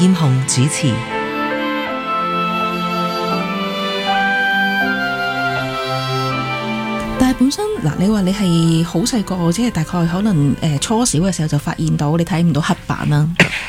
劍雄主持。 但係本身嗱，你話你係好細個，即係大概可能初小嘅時候就發現到你睇唔到黑板啦。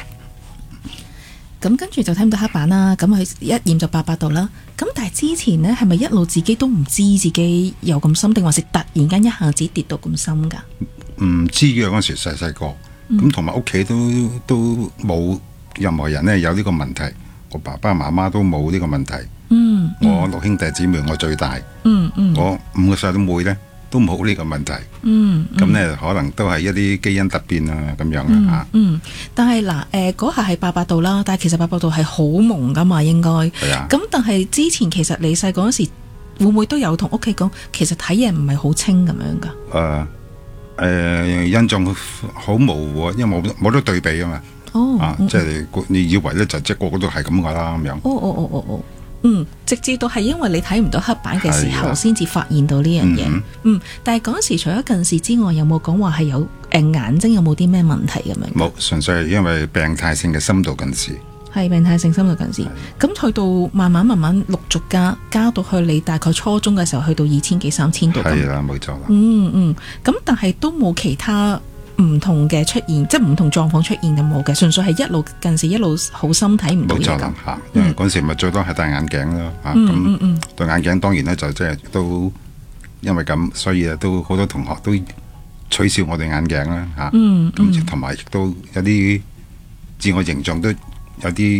咁跟住就睇唔到黑板啦，咁佢一驗就800度啦。咁但係之前呢，係咪一路自己都唔知自己有咁深，定還是突然間一下子跌到咁深㗎？ 唔知嘅，嗰時細細個，咁同埋屋企都冇任何人呢有呢個問題，我爸爸媽媽都冇呢個問題。我6兄弟姊妹，我最大。我5個細佬妹呢都冇呢個問題。咁呢可能都係一啲基因突變啊咁樣啦嚇。 但係嗱嗰下係800度啦，但係其實800度係好朦噶嘛，應該。係啊。咁但係之前其實你細個嗰時會唔會都有同屋企講，其實睇嘢唔係好清咁樣㗎？ 印象好模糊啊，因為冇得對比啊嘛。即係你以為呢就即係個個都係咁噶啦咁樣。 直至到係因為你睇唔到黑板嘅時候，先至發現到呢樣嘢。但係嗰時除咗近視之外，有冇講話係有眼睛有冇啲咩問題咁樣？ 冇，純粹係因為病態性嘅深度近視。係病態性深度近視。咁去到慢慢陸續加到去你大概初中嘅時候，去到2000幾3000度。 係啦，冇錯啦。 咁但係都冇其他唔同嘅出現，即係唔同狀況出現就冇嘅，純粹係一路近視一路好深睇唔到嘢。冇錯啦嚇，因為嗰時咪最多係戴眼鏡咯嚇。咁戴眼鏡當然咧就即係都因為咁，所以啊都好多同學都取笑我哋眼鏡啦嚇。咁同埋亦都有啲自我形象都有啲